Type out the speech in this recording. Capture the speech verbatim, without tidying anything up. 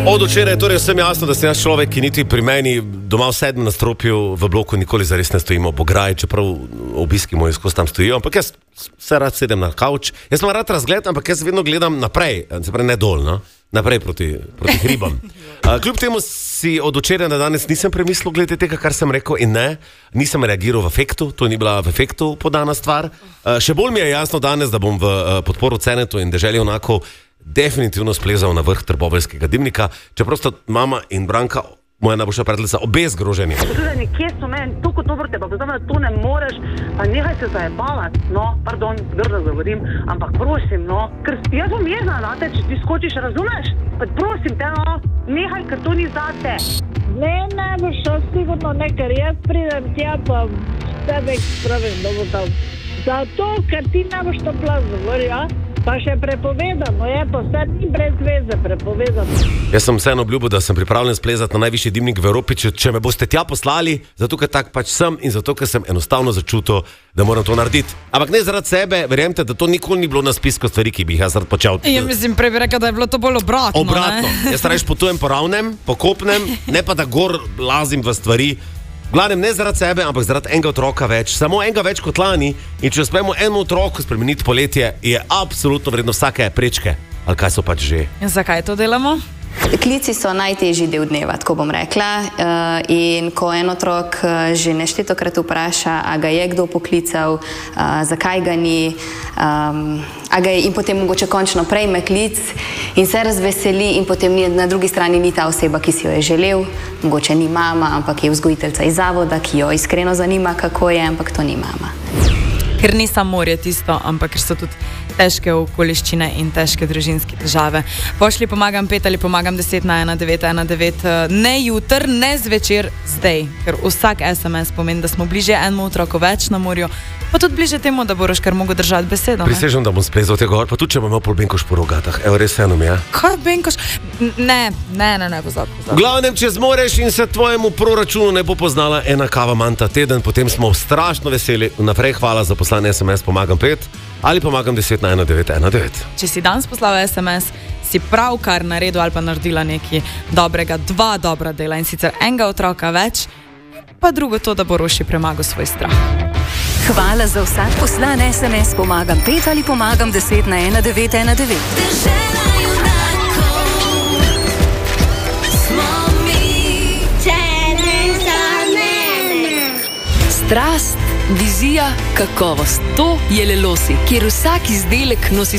Od včeraj je torej vsem jasno, da sem jaz človek, ki niti pri meni doma v sedmem nastropju v bloku nikoli zares ne stojimo, bograj, čeprav obiski moji skozi tam stojijo, ampak jaz se rad sedem na kavč. Jaz sem rad razgled, ampak jaz vedno gledam naprej, se pravi ne dol, no? Naprej proti, proti hribam. Uh, kljub temu si od včeraj na danes nisem premislil glede tega, kar sem rekel, in ne, nisem reagiral v efektu, to ni bila v efektu podana stvar. Uh, še bolj mi je jasno danes, da bom v uh, podporu Cenetu in Deželi onako definitivno splezal na vrh trboveljskega dimnika, čeprav sta mama in Branka, moja najboljša prijateljica, obe zgroženi. Zdaj, kje so meni, toliko dobro te pa poznam, da to ne moreš, pa nehaj se zajebavati, no, pardon, grdo govorim, ampak prosim, no, ker jaz bom jezna na te, če ti skočiš, razumeš? Pa prosim te, no, nehaj, ker to ni zate. Ne, ne, bo šel sigurno ne, ker jaz pridem tja, pa tebe spravim, da bo tam. Zato, ker ti ne boš to plas govori, ja? Pa še prepovedano je, pa vse ni brez veze prepovedano. Jaz sem vseeno obljubil, da sem pripravljen splezati na najvišji dimnik v Evropi, če, če me boste tja poslali, zato ker tak pač sem in zato ker sem enostavno začutil, da moram to narediti. Ampak ne zaradi sebe, verjemte, da to nikoli ni bilo na spisku stvari, ki bi jih jaz rad počel. Ja, mislim, prej bi rekel, da je bilo to bolj obratno. Obratno. Ne? Jaz rajš potujem po ravnem, po kopnem, ne pa da gor lazim v stvari. Glavnem ne zaradi sebe, ampak zaradi enega otroka več. Samo enega več kot lani. In če uspemo enemu otroku spremeniti poletje, je absolutno vredno vsake prečke. Ali kaj so pač že. In zakaj to delamo? Klici so najtežji del dneva, tako bom rekla. In ko en otrok že neštetokrat vpraša, a ga je kdo poklical, zakaj ga ni, a ga je, in potem mogoče končno prejme klic in se razveseli in potem na drugi strani ni ta oseba, ki si jo je želel, mogoče ni mama, ampak je vzgojiteljica iz zavoda, ki jo iskreno zanima, kako je, ampak to ni mama. Ker ni samo morje tisto, ampak ker so tudi težke okoliščine in težke družinske težave. Pošli pomagam pet ali pomagam deset na ena devet ena devet, ne jutr, ne zvečer, zdaj. Ker vsak es em es pomeni, da smo bliže enemu otroku več na morju, pa tudi bliže temu, da boš kar mogel držati besedo. Prisežem, da bom splezal tega gor, pa tudi če bom imel pol benkoš po rogatah. Evo, res eno mi je. Kaj benkoš? Ne, ne, ne, ne, pozab, pozab. V glavnem, če zmoreš in se tvojemu proračunu ne bo poznala ena kava manj ta teden, potem smo strašno veseli. Naprej hvala za poslane es em es pomagam pet ali pomagam deset na ena devet ena devet. Če si danes poslal es em es, si pravkar naredil ali pa naredila nekaj dobrega, dva dobra dela, in sicer enega otroka več, pa drugo to, da bo Roši premagal svoj strah. Hvala za vsak poslan es em es pomagam pet ali pomagam deset na ena devet ena devet. Strast, vizija, kakovost. To je Lelosi, kjer vsak izdelek nosi